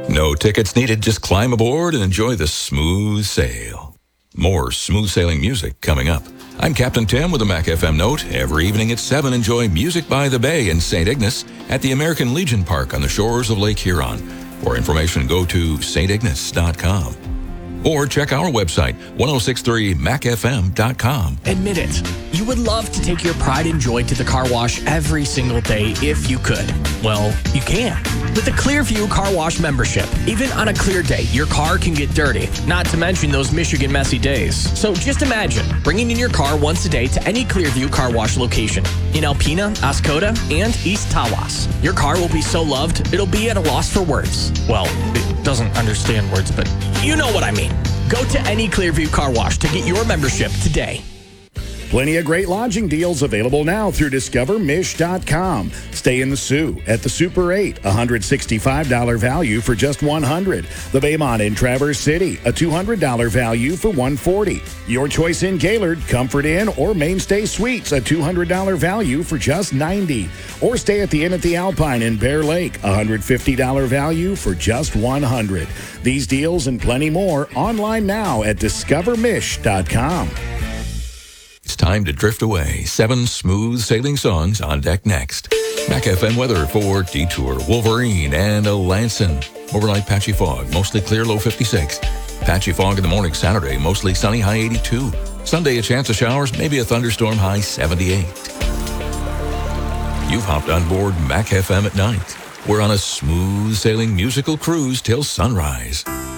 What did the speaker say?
No tickets needed, just climb aboard and enjoy the smooth sail. More smooth sailing music coming up. I'm Captain Tim with a Mac FM note. Every evening at 7, enjoy Music by the Bay in St. Ignace at the American Legion Park on the shores of Lake Huron. For information, go to stignace.com. Or check our website, 1063macfm.com. Admit it, you would love to take your pride and joy to the car wash every single day if you could. Well, you can. With the Clearview Car Wash membership, even on a clear day, your car can get dirty, not to mention those Michigan messy days. So just imagine bringing in your car once a day to any Clearview Car Wash location in Alpena, Oscoda, and East Tawas. Your car will be so loved, it'll be at a loss for words. Well, it doesn't understand words, but you know what I mean. Go to any Clearview Car Wash to get your membership today. Plenty of great lodging deals available now through discovermish.com. Stay in the Sioux at the Super 8, $165 value for just $100. The Baymont in Traverse City, a $200 value for $140. Your choice in Gaylord, Comfort Inn, or Mainstay Suites, a $200 value for just $90. Or stay at the Inn at the Alpine in Bear Lake, $150 value for just $100. These deals and plenty more online now at discovermish.com. It's time to drift away. 7 smooth sailing songs on deck next. Mac FM weather for Detour, Wolverine, and Alanson. Overnight patchy fog, mostly clear, low 56. Patchy fog in the morning Saturday, mostly sunny, high 82. Sunday, a chance of showers, maybe a thunderstorm, high 78. You've hopped on board Mac FM at night. We're on a smooth sailing musical cruise till sunrise.